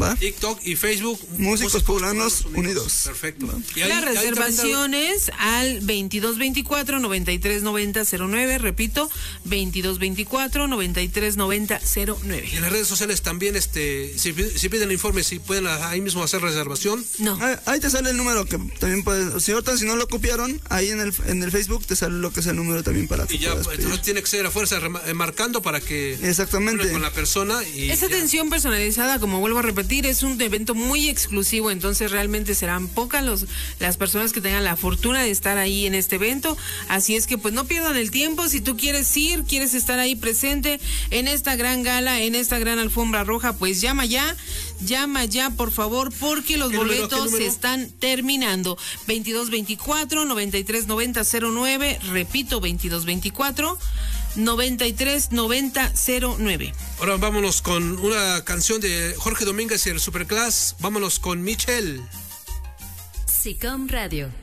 ¿va? TikTok y Facebook. Músicos Poblanos Unidos. Perfecto. ¿Va? Y ahí, Las reservaciones al 2224-939009, repito, 2224-939009. Y en las redes sociales también, si piden informes, si pueden ahí mismo hacer reservación. No. Ahí te sale el número que también puedes, si no lo copiaron, ahí en el Facebook te sale lo que es el número también para que Y ya, puedas pedir. entonces tiene que ser a fuerza marcando para que Exactamente. con la persona y Esa atención personalizada, como vuelvo a repetir, es un evento muy exclusivo, entonces realmente serán pocas las personas que tengan la fortuna de estar ahí en este evento, así es que pues no pierdan el tiempo. Si tú quieres ir, quieres estar ahí presente en esta gran gala, en esta gran alfombra roja, pues llama ya, por favor, porque los boletos se están terminando. 2224-939009, repito, 2224-939009. Ahora vámonos con una canción de Jorge Domínguez y el Superclass. Vámonos con Michelle. SICOM Radio.